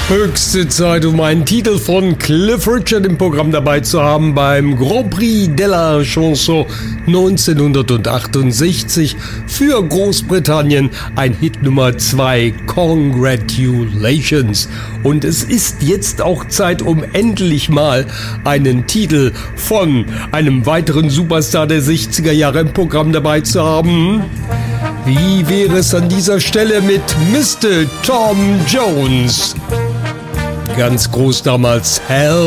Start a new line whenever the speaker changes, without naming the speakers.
Höchste Zeit, um einen Titel von Cliff Richard im Programm dabei zu haben beim Grand Prix de la Chanson 1968 für Großbritannien, ein Hit Nummer 2, Congratulations. Und es ist jetzt auch Zeit, um endlich mal einen Titel von einem weiteren Superstar der 60er Jahre im Programm dabei zu haben. Wie wäre es an dieser Stelle mit Mr. Tom Jones? Ganz groß damals, Hell